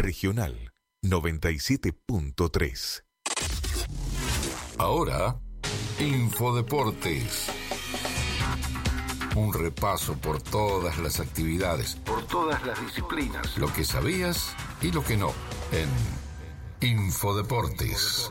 Regional 97.3. Ahora, Infodeportes. Un repaso por todas las actividades, por todas las disciplinas, lo que sabías y lo que no, en Infodeportes.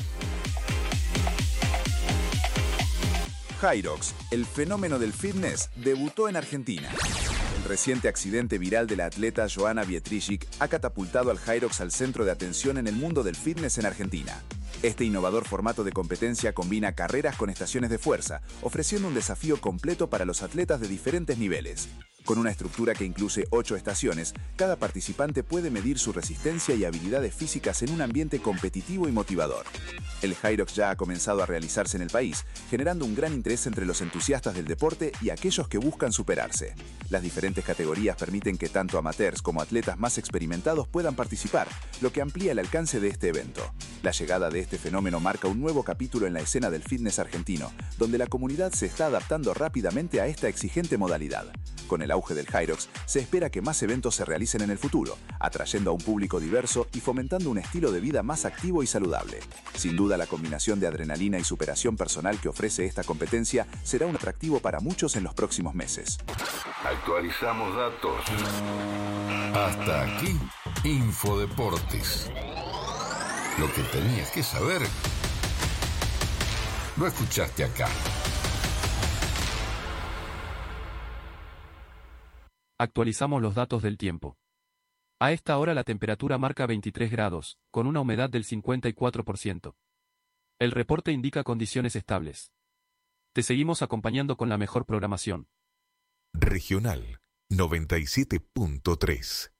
Hyrox, el fenómeno del fitness, debutó en Argentina. El reciente accidente viral de la atleta Joana Bietricic ha catapultado al Hyrox al centro de atención en el mundo del fitness en Argentina. Este innovador formato de competencia combina carreras con estaciones de fuerza, ofreciendo un desafío completo para los atletas de diferentes niveles. Con una estructura que incluye 8 estaciones, cada participante puede medir su resistencia y habilidades físicas en un ambiente competitivo y motivador. El Hyrox ya ha comenzado a realizarse en el país, generando un gran interés entre los entusiastas del deporte y aquellos que buscan superarse. Las diferentes categorías permiten que tanto amateurs como atletas más experimentados puedan participar, lo que amplía el alcance de este evento. La llegada de este fenómeno marca un nuevo capítulo en la escena del fitness argentino, donde la comunidad se está adaptando rápidamente a esta exigente modalidad. Con el auge del Hyrox, se espera que más eventos se realicen en el futuro, atrayendo a un público diverso y fomentando un estilo de vida más activo y saludable. Sin duda, la combinación de adrenalina y superación personal que ofrece esta competencia será un atractivo para muchos en los próximos meses. Actualizamos datos. Hasta aquí, Infodeportes. Lo que tenías que saber, lo escuchaste acá. Actualizamos los datos del tiempo. A esta hora la temperatura marca 23 grados, con una humedad del 54%. El reporte indica condiciones estables. Te seguimos acompañando con la mejor programación. Regional 97.3.